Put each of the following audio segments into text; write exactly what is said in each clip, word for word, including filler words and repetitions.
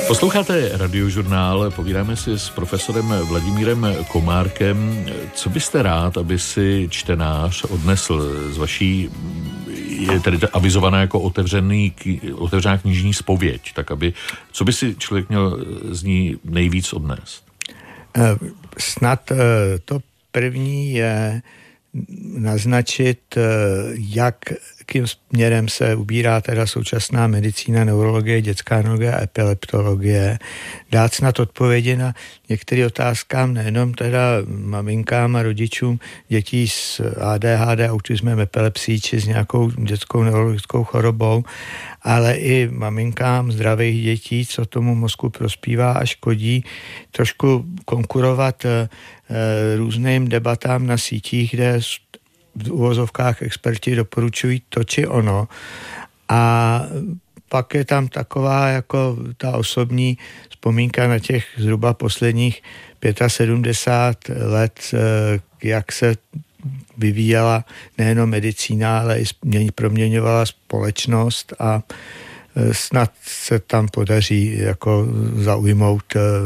Posloucháte Radiožurnál, povídáme si s profesorem Vladimírem Komárkem. Co byste rád, aby si čtenář odnesl z vaší, je tedy avizovaná jako otevřený, otevřená knižní zpověď, tak aby, co by si člověk měl z ní nejvíc odnést? Snad to první je naznačit, jak jakým směrem se ubírá teda současná medicína, neurologie, dětská neurologie a epileptologie. Dát snad odpovědi na některé otázkám, nejenom teda maminkám a rodičům dětí s A D H D, autismem, epilepsií či s nějakou dětskou neurologickou chorobou, ale i maminkám zdravých dětí, co tomu mozku prospívá a škodí, trošku konkurovat e, různým debatám na sítích, kde v uvozovkách experti doporučují to či ono. A pak je tam taková jako ta osobní vzpomínka na těch zhruba posledních sedmdesát pět let, jak se vyvíjela nejenom medicína, ale i proměňovala společnost a snad se tam podaří jako zaujmout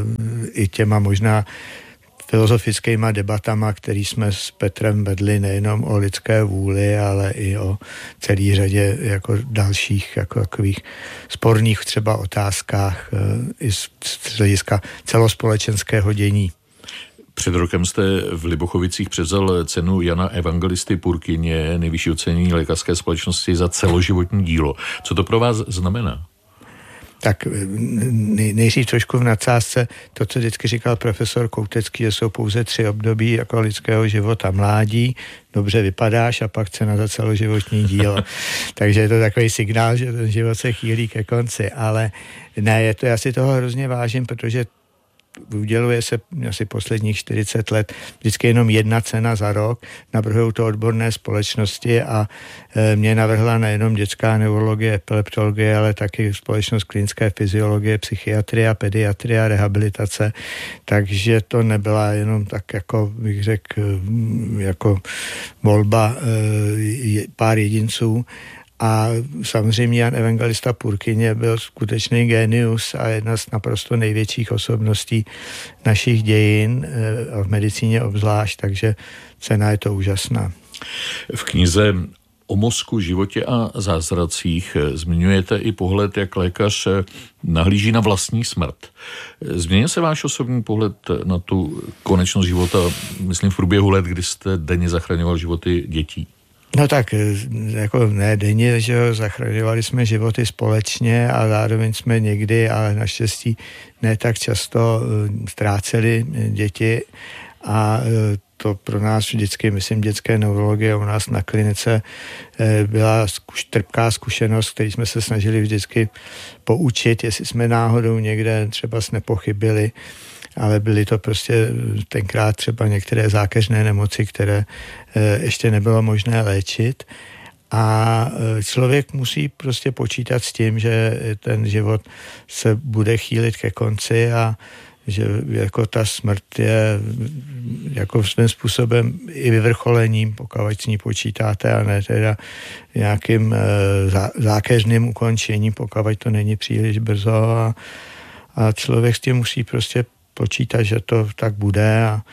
i těma možná filozofickýma debatama, který jsme s Petrem vedli nejenom o lidské vůli, ale i o celý řadě jako dalších jako takových sporných třeba otázkách i z hlediska celospolečenského dění. Před rokem jste v Libochovicích převzal cenu Jana Evangelisty Purkyně, nejvyšší ocenění lékařské společnosti za celoživotní dílo. Co to pro vás znamená? Tak nej, nejdřív trošku v nadsázce to, co vždycky říkal profesor Koutecký, že jsou pouze tři období jako lidského života. Mládí, dobře vypadáš a pak cena za celoživotní dílo. Takže je to takový signál, že ten život se chýlí ke konci, ale ne, je to, já si toho hrozně vážím, protože uděluje se asi posledních čtyřicet let vždycky jenom jedna cena za rok, navrhují to odborné společnosti a e, mě navrhla nejenom dětská neurologie, epileptologie, ale taky společnost klinické fyziologie, psychiatrie, pediatrie, rehabilitace, takže to nebyla jenom tak jako bych řekl jako volba e, pár jedinců. A samozřejmě Jan Evangelista Purkyně byl skutečný génius a jedna z naprosto největších osobností našich dějin a v medicíně obzvlášť, takže cena je to úžasná. V knize O mozku, životě a zázracích zmiňujete i pohled, jak lékař nahlíží na vlastní smrt. Změnil se váš osobní pohled na tu konečnost života, myslím v průběhu let, kdy jste denně zachraňoval životy dětí? No tak, jako ne denně, že jo, zachraňovali jsme životy společně a zároveň jsme někdy, ale naštěstí ne tak často ztráceli děti a to pro nás vždycky, myslím, dětské neurologie u nás na klinice byla zkuš, trpká zkušenost, který jsme se snažili vždycky poučit, jestli jsme náhodou někde třeba nepochybili, ale byly to prostě tenkrát třeba některé zákeřné nemoci, které ještě nebylo možné léčit. A člověk musí prostě počítat s tím, že ten život se bude chýlit ke konci a že jako ta smrt je jako svým způsobem i vyvrcholením, pokud s ní počítáte, a ne teda nějakým zákeřným ukončením, pokud to není příliš brzo a, a člověk s tím musí prostě počítat, že to tak bude a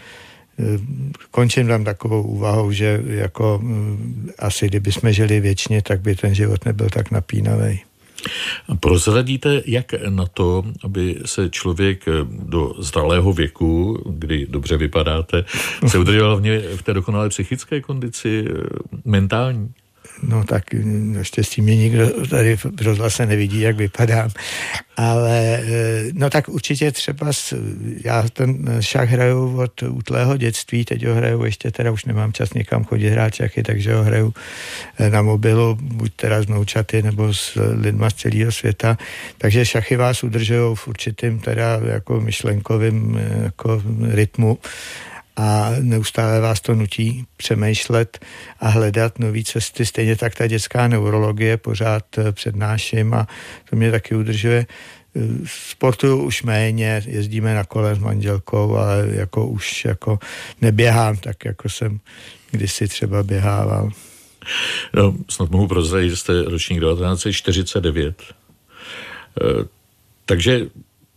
končím tam takovou úvahou, že jako asi kdyby jsme žili věčně, tak by ten život nebyl tak napínavý. Prozradíte, jak na to, aby se člověk do zralého věku, kdy dobře vypadáte, se udržel hlavně v té dokonalé psychické kondici, mentální? No tak naštěstí mě nikdo tady v rozhlase nevidí, jak vypadám, ale no tak určitě třeba, já ten šach hraju od útlého dětství, teď ho hraju ještě, teda už nemám čas někam chodit hrát šachy, takže ho hraju na mobilu, buď teda s vnoučaty nebo s lidma z celého světa, takže šachy vás udržují v určitým teda jako myšlenkovým jako rytmu. A neustále vás to nutí přemýšlet a hledat nové cesty. Stejně tak ta dětská neurologie pořád přednáším a to mě taky udržuje. Sportuju už méně, jezdíme na kole s manželkou, ale jako už jako neběhám tak, jako jsem kdysi třeba běhával. No, snad mohu prozradit, že jste ročník devatenáct set čtyřicet devět. Takže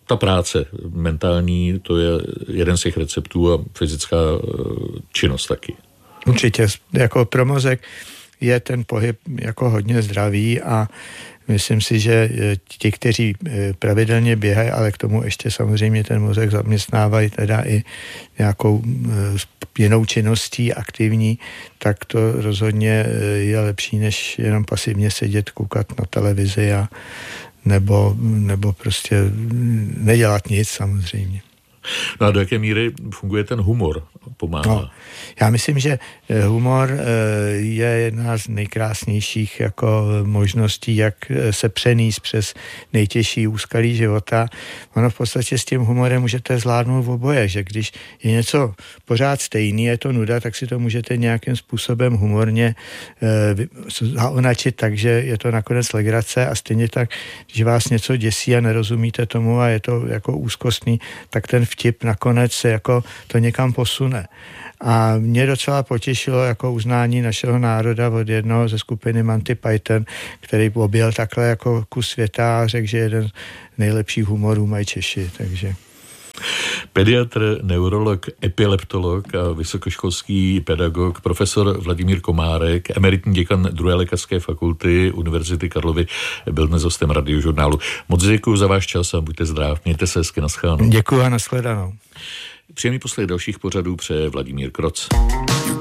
ta práce mentální, to je jeden z těch receptů a fyzická činnost taky. Určitě, jako pro mozek je ten pohyb jako hodně zdravý a myslím si, že ti, kteří pravidelně běhají, ale k tomu ještě samozřejmě ten mozek zaměstnávají teda i nějakou jinou činností aktivní, tak to rozhodně je lepší, než jenom pasivně sedět, koukat na televizi a nebo, nebo prostě nedělat nic samozřejmě. No a do jaké míry funguje ten humor? Pomáhá? No, já myslím, že humor je jedna z nejkrásnějších jako možností, jak se přenést přes nejtěžší úskalí života. Ono v podstatě s tím humorem můžete zvládnout v oboje, že když je něco pořád stejný, je to nuda, tak si to můžete nějakým způsobem humorně zaonačit, takže je to nakonec legrace a stejně tak, když vás něco děsí a nerozumíte tomu a je to jako úzkostný, tak ten vtip nakonec se jako to někam posune. A mě docela potěšilo jako uznání našeho národa od jednoho ze skupiny Monty Python, který objel takhle jako kus světa a řekl, že jeden z nejlepších humorů mají Češi, takže... Pediatr, neurolog, epileptolog a vysokoškolský pedagog profesor Vladimír Komárek, emeritní děkan druhé lékařské fakulty Univerzity Karlovy, byl dnes hostem Radiožurnálu. Moc děkuji za váš čas a buďte zdrav. Mějte se hezky, naschledanou. Děkuji a nashledanou. Příjemný poslech dalších pořadů přeje Vladimír Kroc.